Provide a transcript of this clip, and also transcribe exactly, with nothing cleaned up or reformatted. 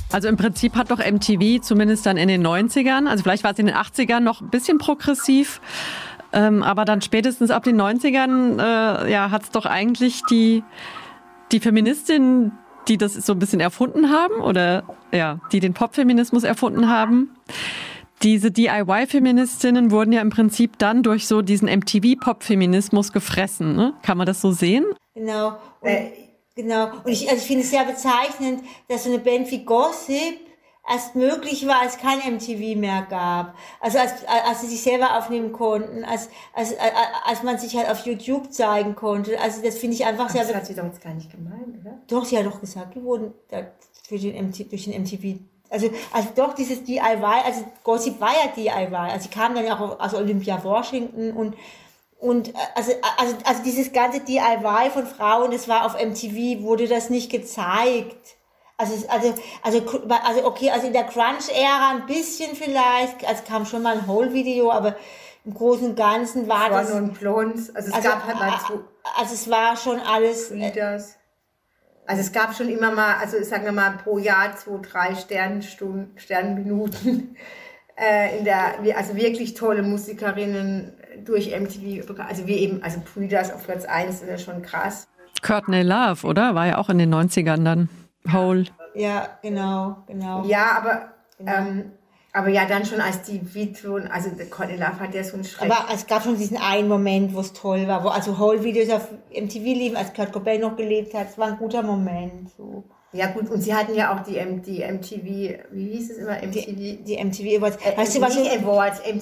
Also im Prinzip hat doch M T V zumindest dann in den neunzigern, also vielleicht war es in den achtzigern noch ein bisschen progressiv, ähm, aber dann spätestens ab den neunzigern äh, ja, hat es doch eigentlich die, die Feministinnen, die das so ein bisschen erfunden haben oder ja, die den Popfeminismus erfunden haben. Diese D I Y-Feministinnen wurden ja im Prinzip dann durch so diesen M T V-Pop-Feminismus gefressen. Ne? Kann man das so sehen? Genau. Und, äh, genau. Und ich, also ich finde es sehr bezeichnend, dass so eine Band wie Gossip erst möglich war, als kein M T V mehr gab. Also als, als sie sich selber aufnehmen konnten, als, als, als man sich halt auf YouTube zeigen konnte. Also das finde ich einfach Aber sehr... Das hat sie doch jetzt gar nicht gemeint, oder? Doch, sie hat doch gesagt, die wurden für den M T V, durch den M T V... Also, also doch dieses D I Y, also Gossip war ja D I Y. Also sie kamen dann ja auch aus Olympia Washington und und also, also, also dieses ganze D I Y von Frauen, das war auf M T V, wurde das nicht gezeigt. Also, also, also, also, okay, also in der Crunch-Ära ein bisschen vielleicht, also kam schon mal ein Whole-Video, aber im Großen und Ganzen war das... Blond und Blond, also es also, gab halt mal zwei... Also es war schon alles... Leaders. Also es gab schon immer mal, also sagen wir mal pro Jahr zwei, drei Sternstunden, Sternminuten, äh, in der, also wirklich tolle Musikerinnen durch M T V, also wie eben, also Breeders auf Platz eins, das ist ja schon krass. Courtney Love, oder? War ja auch in den neunzigern dann. Whole. Ja, genau, genau. Ja, aber, genau. ähm, aber ja, dann schon als die Video, also Courtney Love hat ja so einen Schreck. Aber es gab schon diesen einen Moment, wo es toll war, wo also Whole-Videos auf M T V liefen, als Kurt Cobain noch gelebt hat. Es war ein guter Moment. So. Ja gut, und sie hatten ja auch die, die M T V, wie hieß es immer, M T V? Die, die M T V Awards. Äh, weißt du, was nicht Awards, M